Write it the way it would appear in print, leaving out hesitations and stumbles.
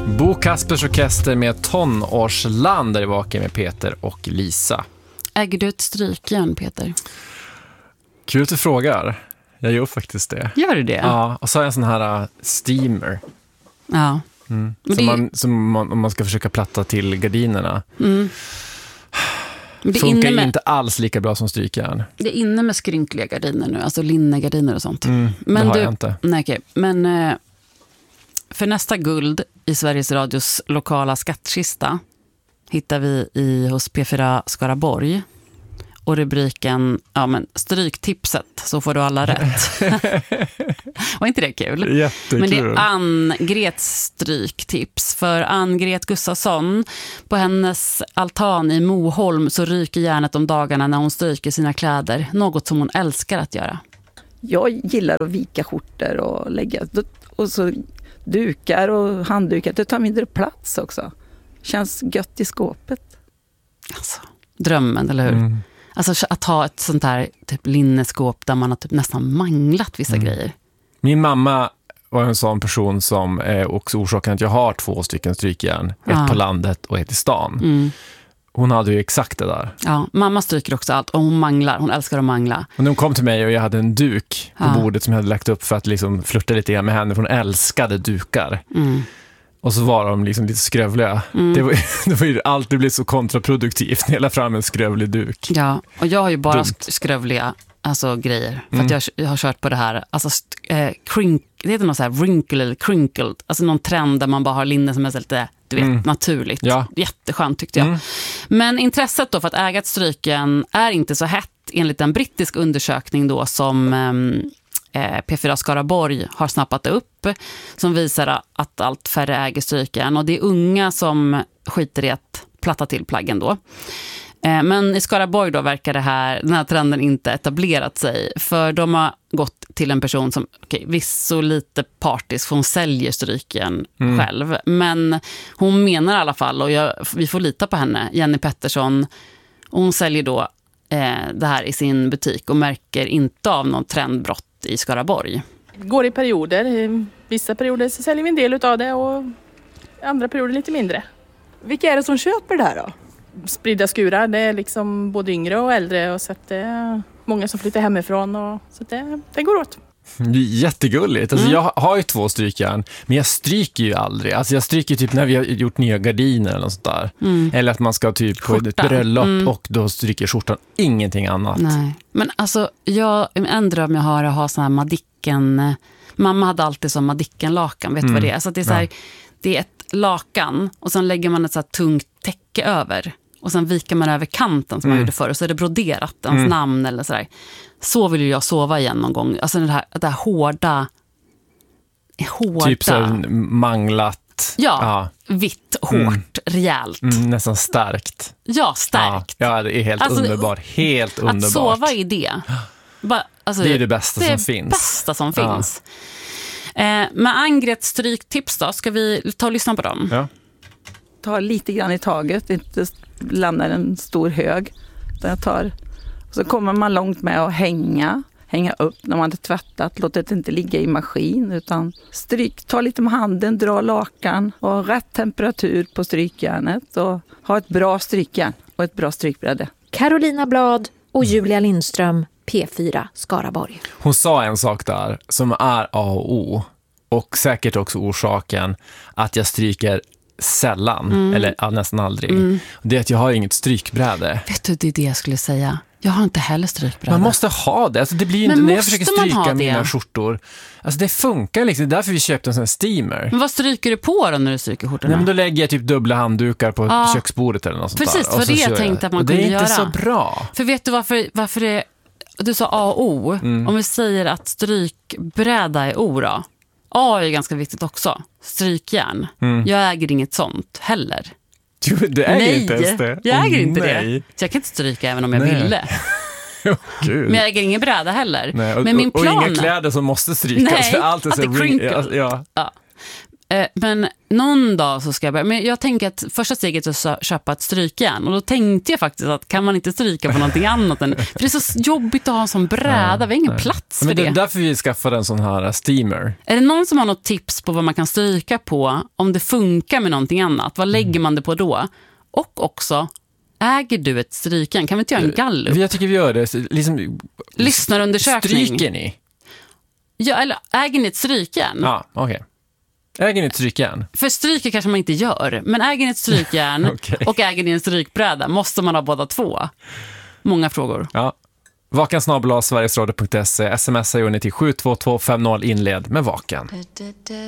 Bo Kaspers Orkester med Tonårsland där det vakar med Peter och Lisa. Äger du ett strykjärn, Peter? Kul att du frågar. Jag gör faktiskt det. Gör du det? Ja, och så har jag en sån här steamer. Ja. Om man ska försöka platta till gardinerna. Det funkar inte alls lika bra som strykjärn. Det är inne med skrynkliga gardiner nu, alltså linnegardiner och sånt. Men det har jag inte. Nej, okej. Men för nästa guld i Sveriges Radios lokala skattkista hittar vi hos P4 Skaraborg. Och rubriken, stryktipset, så får du alla rätt. Var inte det kul? Jättekul. Men det är Ann-Grets stryktips. För Ann-Gret Gustafsson, på hennes altan i Moholm så ryker järnet om dagarna när hon stryker sina kläder. Något som hon älskar att göra. Jag gillar att vika skjortor och lägga. Och så dukar och handdukar. Det tar mindre plats också. Känns gött i skåpet. Alltså, drömmen, eller hur? Alltså att ha ett sånt här typ linneskåp där man har typ nästan manglat vissa grejer. Min mamma var en sån person som är också orsaken att jag har 2 stycken strykjärn. Ett på landet och ett i stan. Hon hade ju exakt det där. Ja, mamma stryker också allt och hon manglar. Hon älskar att mangla. Och när hon kom till mig och jag hade en duk på bordet som jag hade lagt upp för att liksom flirta lite grann med henne. För hon älskade dukar. Och så var de liksom lite skrövliga. Det var ju alltid blivit så kontraproduktivt när jag la fram en skrövlig duk. Ja, och jag har ju bara skrövliga grejer. För att jag har kört på det här. Alltså, det heter något så här wrinkle eller crinkled. Alltså någon trend där man bara har linne som är så lite, du vet, naturligt. Ja. Jätteskönt tyckte jag. Men intresset då för att äga ett stryken är inte så hett enligt en brittisk undersökning då som P4 Skaraborg har snappat upp, som visar att allt färre äger stryken, och det är unga som skiter i att platta till plaggen då. Men i Skaraborg då verkar den här trenden inte etablerat sig, för de har gått till en person som, visst så lite partisk, för hon säljer stryken själv, men hon menar i alla fall, och vi får lita på henne, Jenny Pettersson, och hon säljer då det här i sin butik och märker inte av någon trendbrott i Skaraborg. Går i perioder. I vissa perioder så säljer vi en del av det och andra perioder lite mindre. Vilka är det som köper det här då? Spridda skurar, det är liksom både yngre och äldre, och så att det är många som flyttar hemifrån, och så att det går åt. Det är jättegulligt. Alltså jag har ju 2 strykjärn, men jag stryker ju aldrig. Alltså jag stryker typ när vi har gjort nya gardiner eller något sånt där. Eller att man ska typ på ett bröllop och då stryker skjortan. Ingenting annat. Nej. Men alltså, en dröm jag har är att ha sån här Madicken. Mamma hade alltid sån Madicken-lakan, vet du vad det är? Alltså det är så här, det är ett lakan och sen lägger man ett så här tungt täcke över. Och sen viker man över kanten som man gjorde förr, och så är det broderat ens namn eller sådär. Så vill ju jag sova igen någon gång. Alltså det här hårda. Typ så manglat. Ja, vitt, hårt, rejält. Nästan starkt. Ja, starkt. Ja, det är helt underbart. Helt underbart. Att sova i det. Det är det bästa som finns. Det bästa som finns. Med Ann-Grets stryktips då, ska vi ta och lyssna på dem? Ja. Ta lite grann i taget, inte lämna en stor hög. Så kommer man långt med att hänga upp när man har tvättat. Låt det inte ligga i maskin, utan ta lite med handen, dra lakan och rätt temperatur på strykjärnet, och ha ett bra strykjärn och ett bra strykbräde. Carolina Blad och Julia Lindström, P4 Skaraborg. Hon sa en sak där som är A och O, och säkert också orsaken att jag stryker sällan, eller nästan aldrig. Det är att jag har inget strykbräde. Vet du, det är det jag skulle säga. Jag har inte heller strykbräde. Man måste ha det. Alltså det blir ju inte när jag försöker stryka mina skjortor. Alltså det funkar liksom. Det är därför vi köpte en sån här steamer. Men vad stryker du på då när du stryker skjortorna? Nej, men då lägger jag typ dubbla handdukar på köksbordet eller något sånt. Precis, där. Precis, för det jag tänkte att man kunde göra. Det är inte så bra. För vet du varför det... Du sa A och O. Om vi säger att strykbräda är O då. A är ganska viktigt också. Strykjärn. Jag äger inget sånt heller. Du äger inte ens det. Jag äger inte det. Så jag kan inte stryka även om jag ville. Gud. Men jag äger ingen bräda heller. Nej, och, men min plan... och inga kläder som måste strykas. Nej, för allt är så ja. Men någon dag så ska jag börja. Men jag tänker att första steget är att köpa ett strykjärn. Och då tänkte jag faktiskt att kan man inte stryka på någonting annat än... För det är så jobbigt att ha en sån bräda. Vi har ingen plats för men det. är därför vi skaffade en sån här steamer. Är det någon som har något tips på vad man kan stryka på om det funkar med någonting annat? Vad lägger man det på då? Och också, äger du ett strykjärn? Kan vi inte göra en gallup? Jag tycker vi gör det. Liksom, lyssnarundersökning. Stryker ni? Ja, eller äger ni ett strykjärn? Ja, okej. Äger ni ett strykjärn? För stryker kanske man inte gör. Men äger ni ett strykjärn okay. och äger ni en strykbräda, måste man ha båda två? Många frågor. Ja. Vakan@sverigesradio.se. SMS gör ni till 72250 inled med Vakan.